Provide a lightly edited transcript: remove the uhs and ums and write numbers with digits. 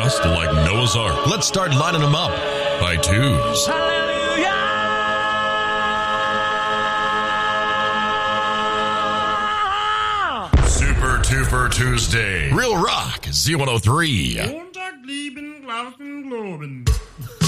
just like Noah's Ark. Let's start lining them up by twos. Super Tuper Tuesday. Real Rock Z103. Montag, lieben, glauben, globen.